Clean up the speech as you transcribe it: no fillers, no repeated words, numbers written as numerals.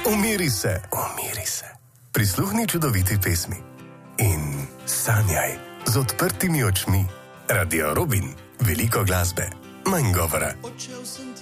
Umiri se. Prisluhni čudoviti pesmi in sanjaj z odprtimi očmi. Radio Robin, veliko glasbe, manj govora.